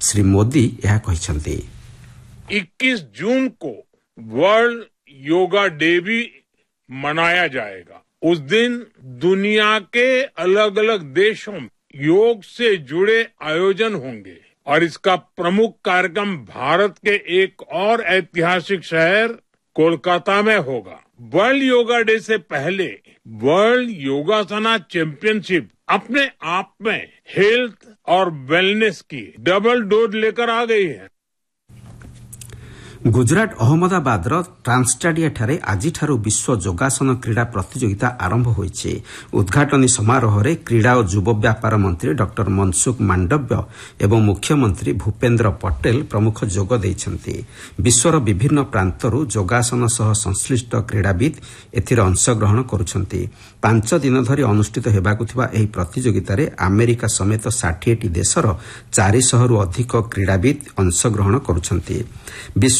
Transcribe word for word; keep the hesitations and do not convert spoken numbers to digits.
ଶ୍ରୀ ମୋଦି ଏହା କହିଛନ୍ତି। इक्कीस जून को वर्ल्ड योगा डे भी मनाया जाएगा। उस दिन दुनिया के अलग अलग देशों में योग से जुड़े आयोजन होंगे और इसका प्रमुख कार्यक्रम भारत के एक और ऐतिहासिक शहर कोलकाता में होगा। वर्ल्ड योगा डे से पहले वर्ल्ड योगासना चैंपियनशिप अपने आप में हेल्थ और वेलनेस की डबल डोज लेकर आ गई है। गुजरात अहमदाबादर ट्रांसस्टाडियाଠାରେ ଆଜିଠାରୁ ବିଶ୍ୱ ଯୋଗାସନ କ୍ରୀଡ଼ା ପ୍ରତିଯୋଗିତା ଆରମ୍ଭ ହୋଇଛି। ଉଦ୍ଘାଟନୀ ସମାରୋହରେ କ୍ରୀଡ଼ା ଓ ଯୁବ ବ୍ୟାପାର ମନ୍ତ୍ରୀ ଡକ୍ଟର ମନସୁଖ ମାଣ୍ଡବ୍ୟ ଏବଂ ମୁଖ୍ୟମନ୍ତ୍ରୀ ଭୂପେନ୍ଦ୍ର ପଟେଲ ପ୍ରମୁଖ ଯୋଗ ଦେଇଛନ୍ତି। ବିଶ୍ୱର ବିଭିନ୍ନ ପ୍ରାନ୍ତରୁ ଯୋଗାସନ ସହ ସଂଶ୍ଳିଷ୍ଟ କ୍ରୀଡ଼ାବିତ୍ ଏଥିରେ ଅଂଶଗ୍ରହଣ କରୁଛନ୍ତି। ପାଞ୍ଚ ଦିନ ଧରି ଅନୁଷ୍ଠିତ ହେବାକୁ ଥିବା ଏହି ପ୍ରତିଯୋଗିତାରେ ଆମେରିକା ସମେତ ଷାଠିଏଟି ଦେଶର ଚାରିଶହରୁ ଅଧିକ କ୍ରୀଡ଼ାବିତ୍ ଅଂଶଗ୍ରହଣ କରୁଛନ୍ତି।